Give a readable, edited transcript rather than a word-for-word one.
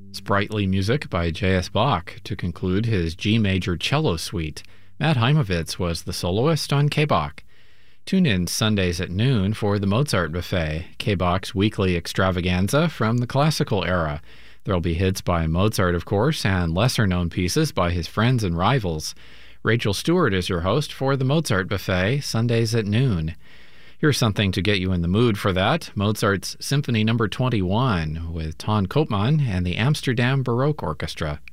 Sprightly music by J.S. Bach to conclude his G major cello suite. Matt Heimovitz was the soloist on K-Bach. Tune in Sundays at noon for the Mozart Buffet, K-Bach's weekly extravaganza from the classical era. There'll be hits by Mozart, of course, and lesser-known pieces by his friends and rivals. Rachel Stewart is your host for the Mozart Buffet, Sundays at noon. Here's something to get you in the mood for that: Mozart's Symphony No. 21 with Ton Koopman and the Amsterdam Baroque Orchestra.